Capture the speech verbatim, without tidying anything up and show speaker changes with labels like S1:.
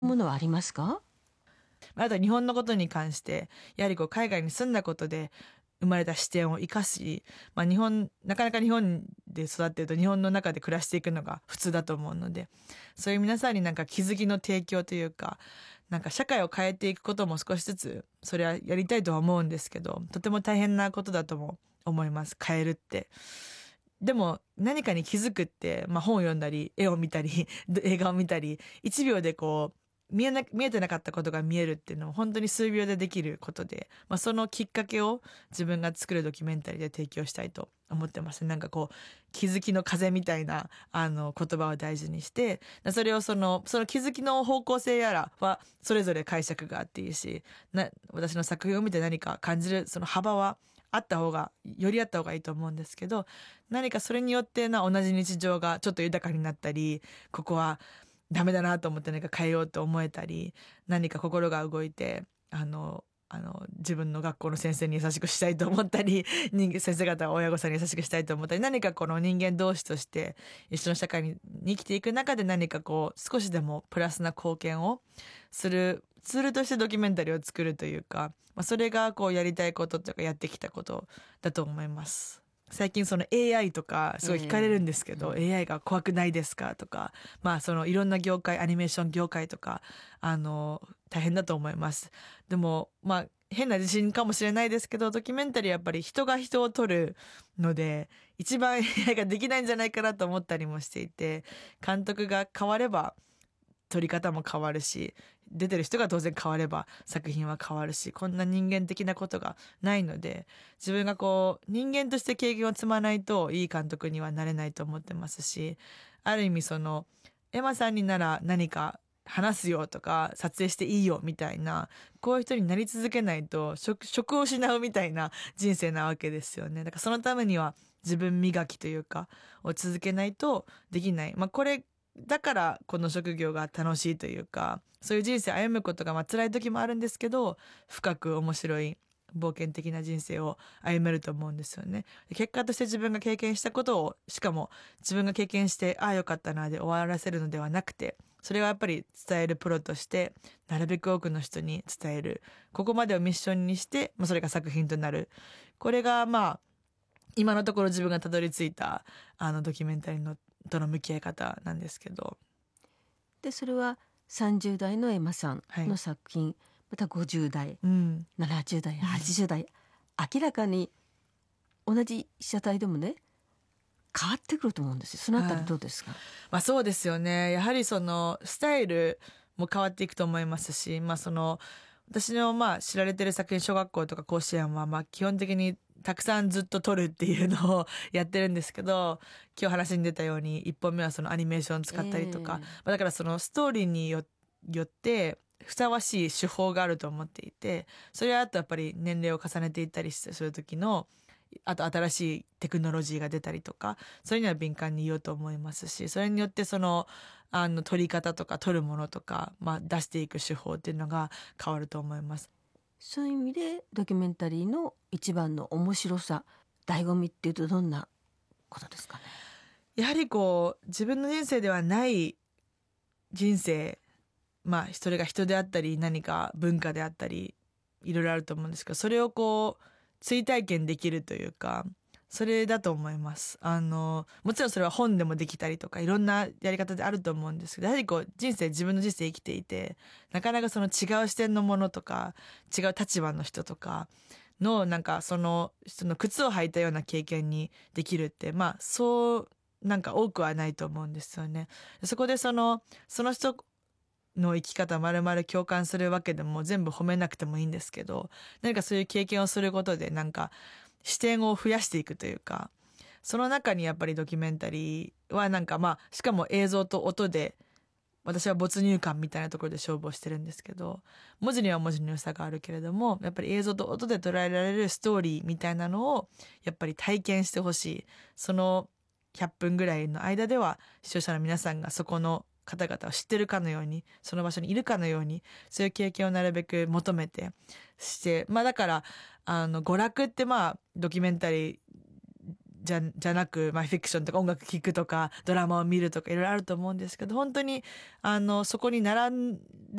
S1: ものはありますか？
S2: あとは日本のことに関してやはりこう海外に住んだことで生まれた視点を生かし、まあ、日本なかなか日本で育っていると日本の中で暮らしていくのが普通だと思うので、そういう皆さんになんか気づきの提供というか、なんか社会を変えていくことも少しずつそれはやりたいとは思うんですけど、とても大変なことだとも思います、変えるって。でも何かに気づくって、まあ、本を読んだり絵を見たり映画を見たりいちびょうでこう見えな見えてなかったことが見えるっていうのは本当に数秒でできることで、まあ、そのきっかけを自分が作るドキュメンタリーで提供したいと思ってます。なんかこう気づきの風みたいなあの言葉を大事にして、それをそのその気づきの方向性やらはそれぞれ解釈があっていいし、な私の作品を見て何か感じるその幅はあった方がよりあった方がいいと思うんですけど、何かそれによってな同じ日常がちょっと豊かになったり、ここはダメだなと思って何か変えようと思えたり、何か心が動いてあのあの自分の学校の先生に優しくしたいと思ったり、人間先生方は親御さんに優しくしたいと思ったり、何かこの人間同士として一緒の社会に生きていく中で何かこう少しでもプラスな貢献をするツールとしてドキュメンタリーを作るというか、まあ、それがこうやりたいことというかやってきたことだと思います。最近その エーアイ とかすごい聞かれるんですけど、
S1: えー
S2: エーアイ が怖くないですかとか、まあそのいろんな業界、アニメーション業界とかあの大変だと思います。でもまあ変な自信かもしれないですけど、ドキュメンタリーやっぱり人が人を撮るので一番 エーアイ ができないんじゃないかなと思ったりもしていて、監督が変われば撮り方も変わるし、出てる人が当然変われば作品は変わるし、こんな人間的なことがないので、自分がこう人間として経験を積まないといい監督にはなれないと思ってますし、ある意味そのエマさんになら何か話すよとか撮影していいよみたいな、こういう人になり続けないと職職を失うみたいな人生なわけですよね。だからそのためには自分磨きというかを続けないとできない。まあこれだからこの職業が楽しいというか、そういう人生歩むことがまあ辛い時もあるんですけど、深く面白い冒険的な人生を歩めると思うんですよね。結果として自分が経験したことを、しかも自分が経験してああよかったなで終わらせるのではなくて、それはやっぱり伝えるプロとしてなるべく多くの人に伝える、ここまでをミッションにして、まあ、それが作品となる。これがまあ今のところ自分がたどり着いたあのドキュメンタリーのとの向き合い方なんですけど。
S1: でそれはさんじゅう代のエマさんの作品、はい、またごじゅう代、うん、ななじゅう代、はちじゅう代、明らかに同じ被写体でもね変わってくると思うんですよ。そのあたりどうですか？
S2: まあ、そうですよね。やはりそのスタイルも変わっていくと思いますし、まあ、その私のまあ知られてる作品、小学校とか甲子園はまあ基本的にたくさんずっと撮るっていうのをやってるんですけど、今日話に出たようにいっぽんめはそのアニメーション使ったりとか、えーまあ、だからそのストーリーによってふさわしい手法があると思っていて、それはあとやっぱり年齢を重ねていったりする時のあと新しいテクノロジーが出たりとか、それには敏感に言おうと思いますし、それによってそのあの撮り方とか撮るものとか、まあ、出していく手法っていうのが変わると思います。
S1: そういう意味でドキュメンタリーの一番の面白さ、醍醐味っていうとどんなことですかね？
S2: やはりこう自分の人生ではない人生、まあそれが人であったり何か文化であったりいろいろあると思うんですけど、それをこう追体験できるというか、それだと思います。あのもちろんそれは本でもできたりとかいろんなやり方であると思うんですけど、やはりこう人生自分の人生生きていて、なかなかその違う視点のものとか違う立場の人とかのなんかその人の靴を履いたような経験にできるって、まあそうなんか多くはないと思うんですよね。そこでそのその人の生き方まるまる共感するわけでも全部褒めなくてもいいんですけど、何かそういう経験をすることでなんか視点を増やしていくというか、その中にやっぱりドキュメンタリーはなんかまあしかも映像と音で、私は没入感みたいなところで勝負をしてるんですけど、文字には文字の良さがあるけれども、やっぱり映像と音で捉えられるストーリーみたいなのをやっぱり体験してほしい。そのひゃっぷんぐらいの間では視聴者の皆さんがそこの方々を知ってるかのように、その場所にいるかのように、そういう経験をなるべく求めてして、まあだからあの娯楽ってまあドキュメンタリーじゃ、じゃなく、まあ、フィクションとか音楽聴くとかドラマを見るとかいろいろあると思うんですけど、本当にあのそこに並ん